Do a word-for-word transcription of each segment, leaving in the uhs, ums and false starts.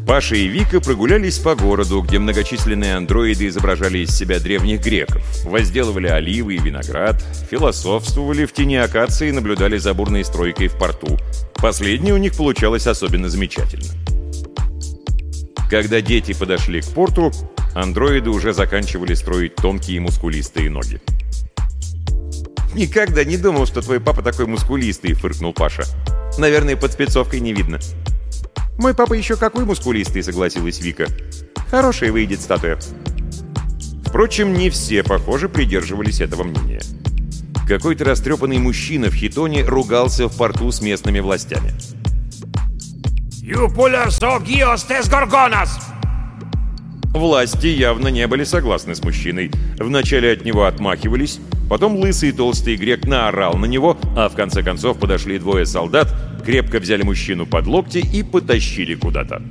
Паша и Вика прогулялись по городу, где многочисленные андроиды изображали из себя древних греков, возделывали оливы и виноград, философствовали в тени акации и наблюдали за бурной стройкой в порту. Последнее у них получалось особенно замечательно. Когда дети подошли к порту, андроиды уже заканчивали строить тонкие мускулистые ноги. «Никогда не думал, что твой папа такой мускулистый», — фыркнул Паша. «Наверное, под спецовкой не видно». «Мой папа еще какой мускулистый», — согласилась Вика. «Хорошая выйдет статуя». Впрочем, не все, похоже, придерживались этого мнения. Какой-то растрепанный мужчина в хитоне ругался в порту с местными властями. Власти явно не были согласны с мужчиной. Вначале от него отмахивались, потом лысый толстый грек наорал на него, а в конце концов подошли двое солдат, крепко взяли мужчину под локти и потащили куда-то.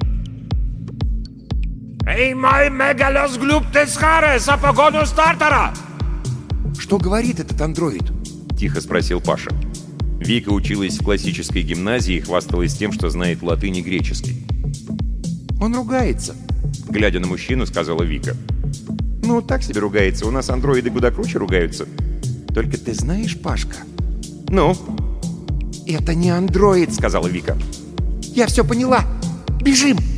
«Что говорит этот андроид?» — тихо спросил Паша. Вика училась в классической гимназии и хвасталась тем, что знает латынь и греческий. «Он ругается», — глядя на мужчину, сказала Вика. «Ну, так себе ругается. У нас андроиды куда круче ругаются». «Только ты знаешь, Пашка?» «Ну?» «Это не андроид», — сказала Вика. «Я все поняла. Бежим!»